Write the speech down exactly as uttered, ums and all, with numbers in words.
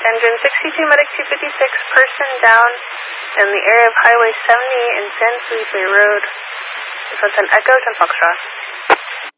Engine sixty-two, Medic two fifty-six, person down in the area of Highway seventy and San Felipe Road. This one's an Echo, ten Foxtrot.